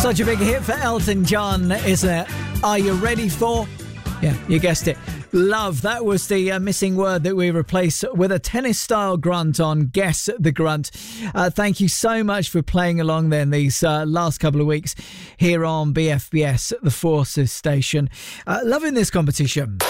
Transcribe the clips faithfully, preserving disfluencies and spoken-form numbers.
Such a big hit for Elton John, isn't it? Are you ready for? Yeah, you guessed it. Love. That was the uh, missing word that we replaced with a tennis-style grunt on Guess the Grunt. Uh, thank you so much for playing along then these uh, last couple of weeks here on B F B S, the Forces station. Uh, loving this competition.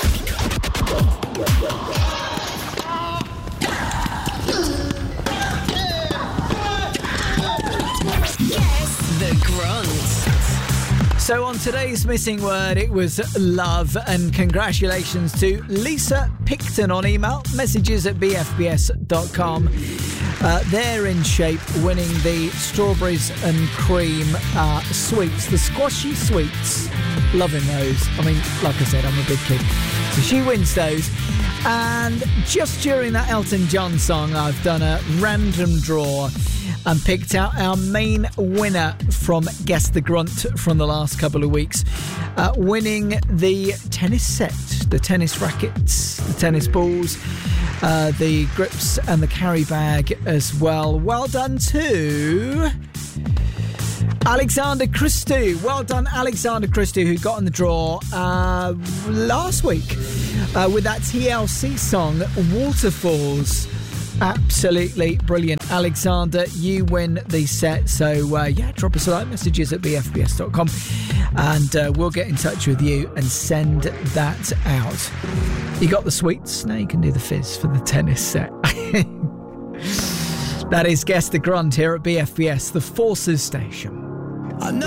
The Grunt. So on today's missing word, it was love, and congratulations to Lisa Picton on email, messages at b f b s dot com. Uh, they're in shape, winning the strawberries and cream uh, sweets, the squashy sweets. Loving those. I mean, like I said, I'm a big kid. So she wins those. And just during that Elton John song, I've done a random draw and picked out our main winner from Guess the Grunt from the last couple of weeks, uh, winning the tennis set, the tennis rackets, the tennis balls, uh, the grips and the carry bag as well. Well done to Alexander Christou. Well done, Alexander Christou, who got in the draw uh, last week uh, with that T L C song, Waterfalls. Absolutely brilliant. Alexander, you win the set. So, uh, yeah, drop us a line, messages at b f b s dot com, and uh, we'll get in touch with you and send that out. You got the sweets? Now you can do the fizz for the tennis set. That is Guess the Grunt here at B F B S, the Forces station. I know